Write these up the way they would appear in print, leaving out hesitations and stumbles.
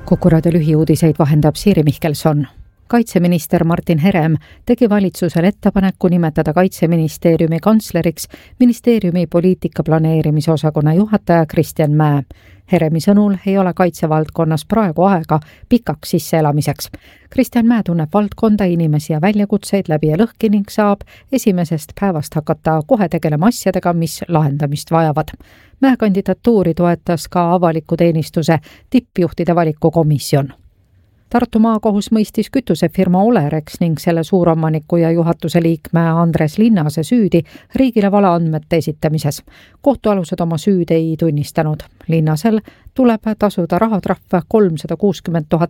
Kuku raadio lühiuudiseid vahendab Siiri Mihkelson. Kaitseminister Martin Herem tegi valitsusele ettepaneku nimetada Kaitseministeeriumi kantsleriks ministeeriumi poliitika planeerimise osakonna juhataja Kristjan Mäe. Heremi sõnul ei ole kaitsevaldkonnas praegu aega pikaks sisseelamiseks. Kristjan Mäe tunneb valdkonda, inimesi ja väljakutseid läbi ja lõhki ning saab esimesest päevast hakata kohe tegelema asjadega, mis lahendamist vajavad. Mäe kandidatuuri toetas ka avaliku teenistuse tippjuhtide valikukomisjon. Tartu maakohus mõistis kütusefirma Olerex ning selle suuromaniku ja juhatuse liikme Andres Linnase süüdi riigile valeandmete esitamises. Kohtualused oma süüd ei tunnistanud. Linnasel tuleb tasuda rahatrahve 360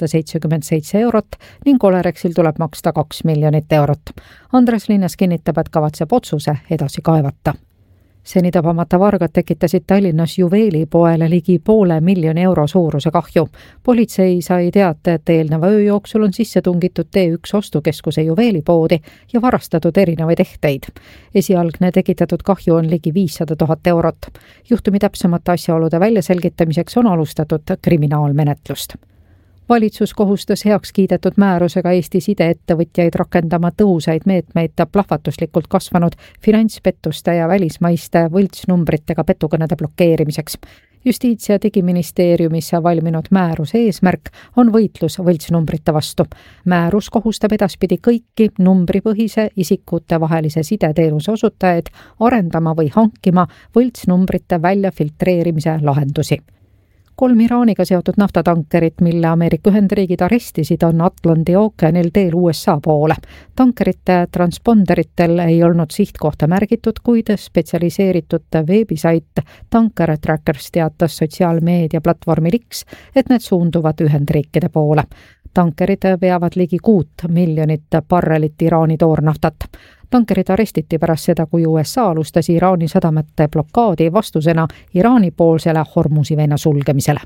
477 eurot ning Olerexil tuleb maksta 2 miljonit eurot. Andres Linnas kinnitab, et kavatseb otsuse edasi kaevata. Seni tabamata vargad tekitasid Tallinnas juveelipoele ligi 500 000 euro suuruse kahju. Politsei sai teate, et eelneva öö jooksul on sisse tungitud T1 ostukeskuse juveelipoodi ja varastatud erinevaid ehteid. Esialgne tekitatud kahju on ligi 500 000 eurot. Juhtumi täpsemate asjaolude väljaselgitamiseks on alustatud kriminaalmenetlust. Valitsus kohustas heaks kiidetud määrusega Eesti sideettevõtjaid rakendama tõhusaid meetmeid plahvatuslikult kasvanud finantspettuste ja välismaiste võltsnumbritega petukõnede blokeerimiseks. Justiits- ja digiministeeriumis valminud määruse eesmärk on võitlus võltsnumbrite vastu. Määrus kohustab edaspidi kõiki numbripõhise isikute vahelise sideteenuse osutajaid arendama või hankima võltsnumbrite väljafiltreerimise lahendusi. 3 Iraaniga seotud naftatankerit, mille Ameerika Ühendriigid arestisid, on Atlandi ookeanil teel USA poole. Tankerite transponderitel ei olnud sihtkohta märgitud, kuid spetsialiseeritud veebisait Tanker Trackers teatas sotsiaalmeedia platvormi X, et need suunduvad Ühendriikide poole. Tankerid veavad ligi 6 miljonit barrelit Iraani toornaftat. Tankerid arestiti pärast seda, kui USA alustas Iraani sadamate blokaadi vastusena Iraani poolsele Hormuzi venna sulgemisele.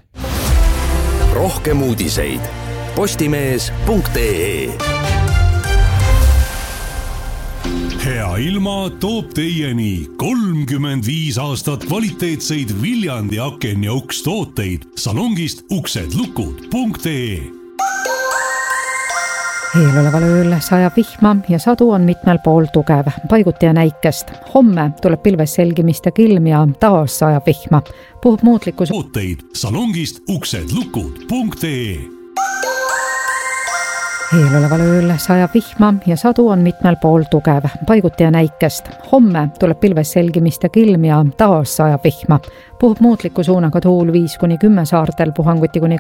Rohkem uudiseid postimees.ee. Hea ilma toob teieni 35 aastat kvaliteetseid Viljandi aken ja uks tooteid salongist uksedlukud.ee. Eeloleval ööl sajab vihma ja sadu on mitmel pool tugev, paiguti ja näikest. Homme tuleb pilves selgimist ja kilm ja taas sajab vihma. Puhub muutlikkus tooteid salongist uksedlukud.ee. Eeloleval ööl sajab vihma ja sadu on mitmel pool tugev, paiguti ja näikest. Homme tuleb pilves selgimist ja kilm ja taas sajab vihma. Puhub muutliku suunaga tuul 5-10 saartel, puhanguti kuni